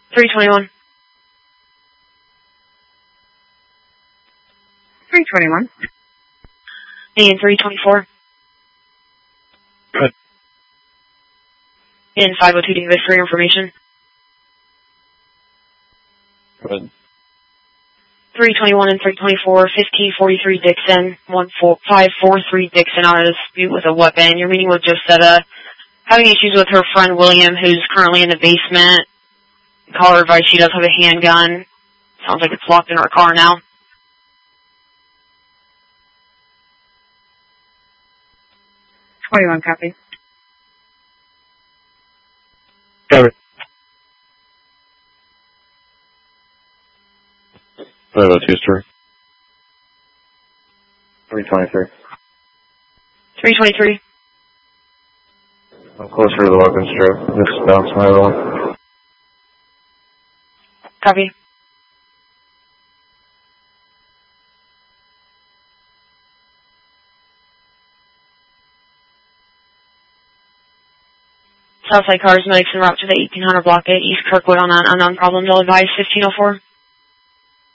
321. 321. And 324. Good. And 502 Davis for your information. Good. 321 and 324, 1543 Dixon, 1543 Dixon on a dispute with a weapon. Your meeting with Josetta having issues with her friend William, who's currently in the basement. Caller advice she does have a handgun. Sounds like it's locked in her car now. 21, copy. Got it. 502 story. 323. 323. I'm closer to the weapon strip. Just bounce my roll. Copy. Southside cars, medics en route to the 1800 block at East Kirkwood on an unknown problem. They'll advise 1504.